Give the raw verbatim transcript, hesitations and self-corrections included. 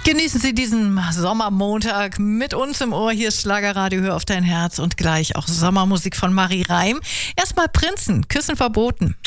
Genießen Sie diesen Sommermontag mit uns im Ohr. Hier ist Schlagerradio, hör auf dein Herz und gleich auch Sommermusik von Marie Reim. Erstmal Prinzen, Küssen verboten.